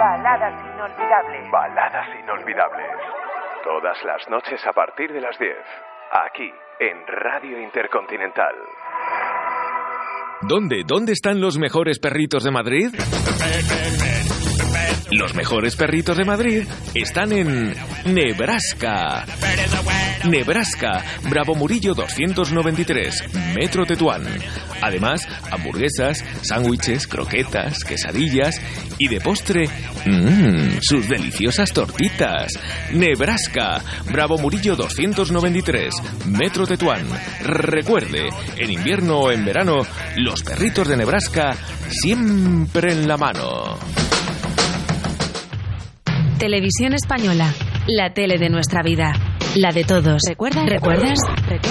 Baladas inolvidables. Baladas inolvidables. Todas las noches a partir de las 10. Aquí, en Radio Intercontinental. ¿Dónde están los mejores perritos de Madrid? Los mejores perritos de Madrid están en Nebraska. Nebraska, Bravo Murillo 293, Metro Tetuán. Además, hamburguesas, sándwiches, croquetas, quesadillas y de postre, sus deliciosas tortitas. Nebraska, Bravo Murillo 293, Metro Tetuán. Recuerde, en invierno o en verano, los perritos de Nebraska siempre en la mano. Televisión Española, la tele de nuestra vida, la de todos. ¿Recuerdas?